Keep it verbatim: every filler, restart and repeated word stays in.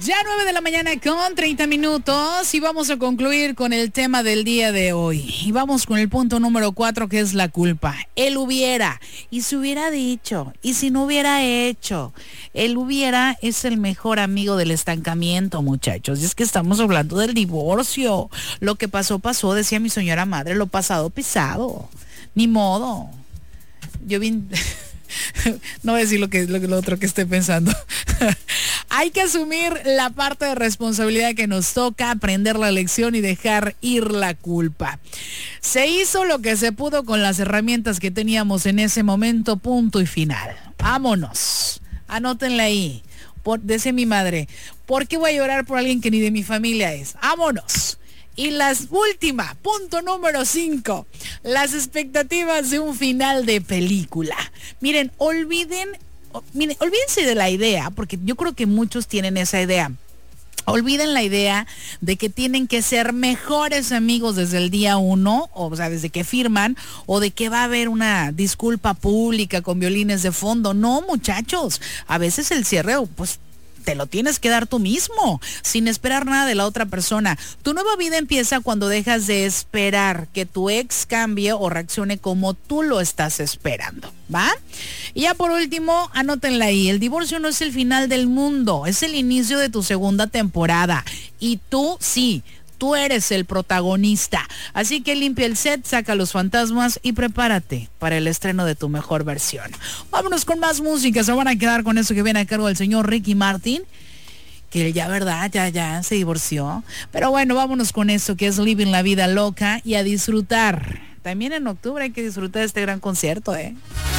Ya nueve de la mañana con treinta minutos y vamos a concluir con el tema del día de hoy. Y vamos con el punto número cuatro, que es la culpa. Él hubiera, y si hubiera dicho, y si no hubiera hecho. Él hubiera es el mejor amigo del estancamiento, muchachos. Y es que estamos hablando del divorcio. Lo que pasó, pasó, decía mi señora madre, lo pasado, pisado. Ni modo. Yo vine... No voy a decir lo que lo, lo otro que estoy pensando. Hay que asumir la parte de responsabilidad que nos toca, aprender la lección y dejar ir la culpa. Se hizo lo que se pudo con las herramientas que teníamos en ese momento, punto y final. Vámonos. Anótenla ahí. Por, decía mi madre, ¿por qué voy a llorar por alguien que ni de mi familia es? Vámonos. Y la última, punto número cinco, las expectativas de un final de película. Miren, olviden, miren, olvídense de la idea, porque yo creo que muchos tienen esa idea. Olviden la idea de que tienen que ser mejores amigos desde el día uno, o sea, desde que firman, o de que va a haber una disculpa pública con violines de fondo. No, muchachos, a veces el cierre, pues, te lo tienes que dar tú mismo, sin esperar nada de la otra persona. Tu nueva vida empieza cuando dejas de esperar que tu ex cambie o reaccione como tú lo estás esperando, ¿va? Y ya por último, anótenla ahí, el divorcio no es el final del mundo, es el inicio de tu segunda temporada. Y tú sí, tú eres el protagonista. Así que limpia el set, saca los fantasmas y prepárate para el estreno de tu mejor versión. Vámonos con más música. Se van a quedar con eso que viene a cargo del señor Ricky Martin, que ya, verdad, ya, ya se divorció. Pero bueno, vámonos con eso que es Living la Vida Loca y a disfrutar. También en octubre hay que disfrutar de este gran concierto, ¿eh?